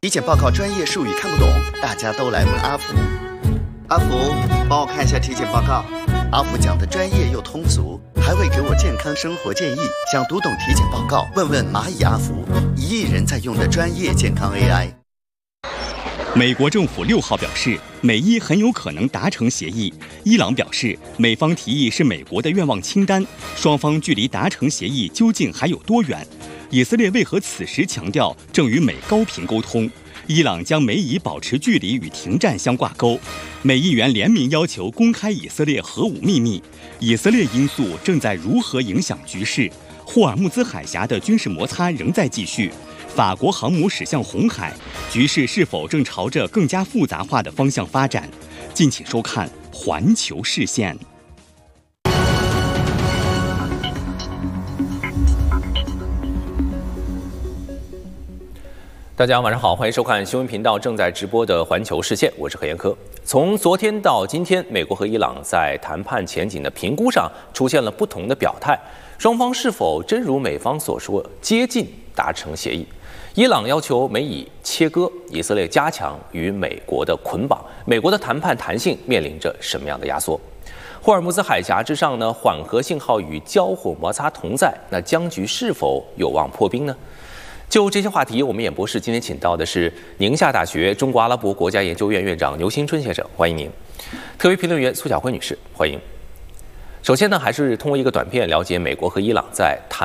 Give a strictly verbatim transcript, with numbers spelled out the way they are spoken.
体检报告专业术语看不懂，大家都来问阿福。阿福，帮我看一下体检报告。阿福讲的专业又通俗，还会给我健康生活建议。想读懂体检报告，问问蚂蚁阿福，一亿人在用的专业健康 A I。 美国政府六号表示，美伊很有可能达成协议。伊朗表示，美方提议是美国的愿望清单，双方距离达成协议究竟还有多远？以色列为何此时强调正与美高频沟通？伊朗将美以保持距离与停战相挂钩。美议员联名要求公开以色列核武秘密。以色列因素正在如何影响局势？霍尔木兹海峡的军事摩擦仍在继续。法国航母驶向红海，局势是否正朝着更加复杂化的方向发展？敬请收看《环球视线》。 大家晚上好，欢迎收看新闻频道正在直播的《环球视线》，我是何彦科。从昨天到今天，美国和伊朗在谈判前景的评估上出现了不同的表态，双方是否真如美方所说接近达成协议？伊朗要求美以切割，以色列加强与美国的捆绑，美国的谈判弹性面临着什么样的压缩？霍尔木兹海峡之上呢，缓和信号与交火摩擦同在，那僵局是否有望破冰呢？就这些话题，我们演播室今天请到的是宁夏大学中国阿拉伯国家研究院院长牛新春先生，欢迎您；特约评论员苏晓辉女士，欢迎。首先呢，还是通过一个短片了解美国和伊朗在谈